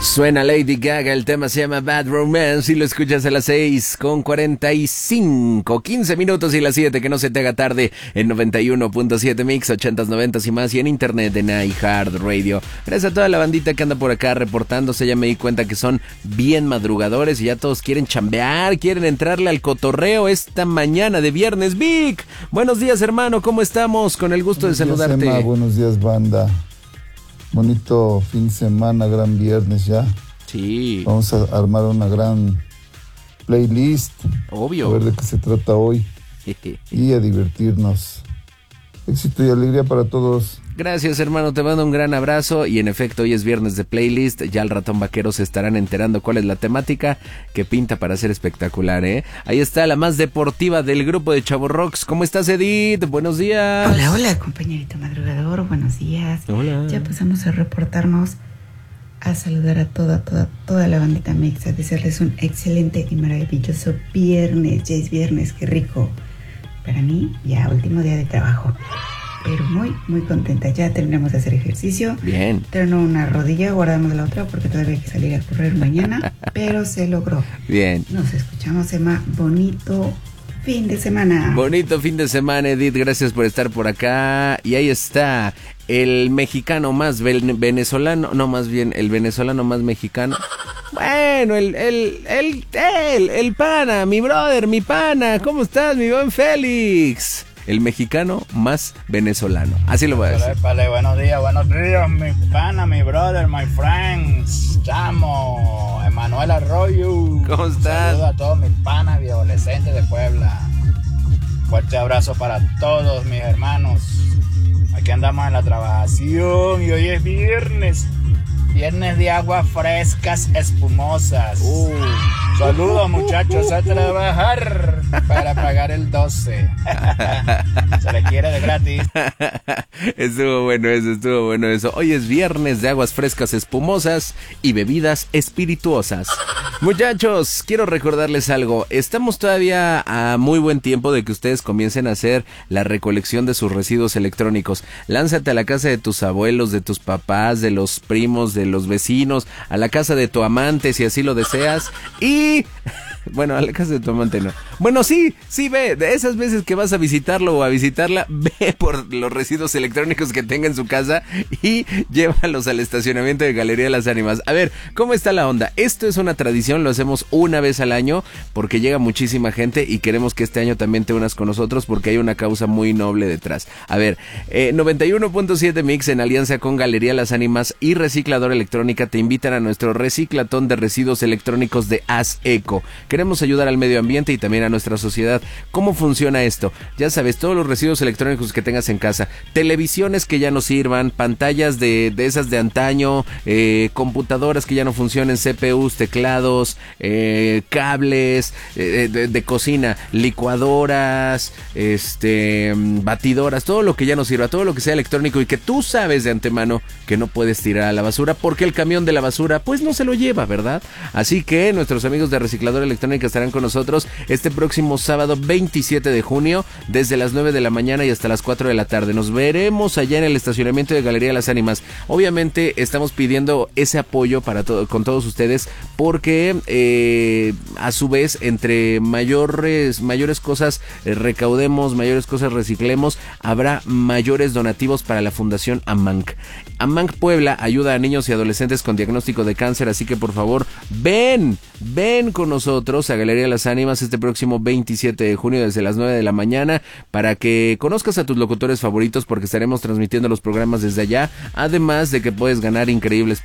Suena Lady Gaga, el tema se llama Bad Romance y lo escuchas a las 6:45, 15 minutos y las 7, que no se te haga tarde en 91.7 Mix, 80s, 90s y más, y en internet en iHeartRadio. Gracias a toda la bandita que anda por acá reportándose, ya me di cuenta que son bien madrugadores y ya todos quieren chambear, quieren entrarle al cotorreo esta mañana de viernes. Vic, buenos días hermano, ¿cómo estamos? Con el gusto de saludarte. Buenos días, Emma. Buenos días, banda. Bonito fin de semana, gran viernes ya. Sí. Vamos a armar una gran playlist. Obvio. A ver de qué se trata hoy. Y a divertirnos. Éxito y alegría para todos. Gracias hermano, te mando un gran abrazo y en efecto hoy es viernes de playlist, ya al ratón vaquero se estarán enterando cuál es la temática que pinta para ser espectacular, ¿eh? Ahí está la más deportiva del grupo de Chavo Rocks. ¿Cómo estás, Edith? Buenos días. Hola, hola compañerito madrugador, buenos días. Hola. Ya pasamos a reportarnos, a saludar a toda la bandita mix, a desearles un excelente y maravilloso viernes. Ya es viernes, qué rico. Para mí, ya último día de trabajo. Pero muy contenta. Ya terminamos de hacer ejercicio. Bien. Tengo una rodilla, guardamos la otra porque todavía hay que salir a correr mañana. Pero se logró. Bien. Nos escuchamos, Emma. Bonito fin de semana. Bonito fin de semana, Edith. Gracias por estar por acá. Y ahí está el mexicano más venezolano. No, más bien el venezolano más mexicano. Bueno, el pana, mi brother, mi pana. ¿Cómo estás, mi buen Félix? El mexicano más venezolano. Así lo voy a decir. Vale, buenos días, mi pana, mi brother, my friends. Chamo, Emanuel Arroyo. ¿Cómo estás? Saludos a todos mis panas y adolescentes de Puebla. Fuerte abrazo para todos mis hermanos. Aquí andamos en la trabajación y hoy es viernes. Viernes de aguas frescas espumosas. Saludos muchachos, a trabajar para pagar el 12. Se le quiere de gratis. Estuvo bueno eso. Hoy es viernes de aguas frescas espumosas y bebidas espirituosas. Muchachos, quiero recordarles algo. Estamos todavía a muy buen tiempo de que ustedes comiencen a hacer la recolección de sus residuos electrónicos. Lánzate a la casa de tus abuelos, de tus papás, de los primos, de los vecinos, a la casa de tu amante si así lo deseas y... Bueno, a la casa de tu amante no. Bueno, sí, ve, de esas veces que vas a visitarlo o a visitarla, ve por los residuos electrónicos que tenga en su casa y llévalos al estacionamiento de Galería de las Ánimas. A ver, ¿cómo está la onda? Esto es una tradición, lo hacemos una vez al año porque llega muchísima gente y queremos que este año también te unas con nosotros porque hay una causa muy noble detrás. A ver, 91.7 Mix en alianza con Galería Las Ánimas y Recicladora Electrónica te invitan a nuestro reciclatón de residuos electrónicos de Haz Eco. Queremos ayudar al medio ambiente y también a nuestra sociedad. ¿Cómo funciona esto? Ya sabes, todos los residuos electrónicos que tengas en casa, televisiones que ya no sirvan, pantallas de esas de antaño, computadoras que ya no funcionen, CPUs, teclados, cables de cocina, licuadoras, batidoras, todo lo que ya no sirva, todo lo que sea electrónico y que tú sabes de antemano que no puedes tirar a la basura porque el camión de la basura pues no se lo lleva, ¿verdad? Así que nuestros amigos de Recicladora Electrónica estarán con nosotros este próximo sábado 27 de junio desde las 9 de la mañana y hasta las 4 de la tarde. Nos veremos allá en el estacionamiento de Galería Las Ánimas. Obviamente estamos pidiendo ese apoyo para con todos ustedes porque a su vez entre mayores cosas recaudemos, mayores cosas reciclemos, habrá mayores donativos para la Fundación AMANC. AMANC Puebla ayuda a niños y adolescentes con diagnóstico de cáncer, así que por favor ven con nosotros a Galería Las Ánimas este próximo 27 de junio desde las 9 de la mañana para que conozcas a tus locutores favoritos porque estaremos transmitiendo los programas desde allá, además de que puedes ganar increíbles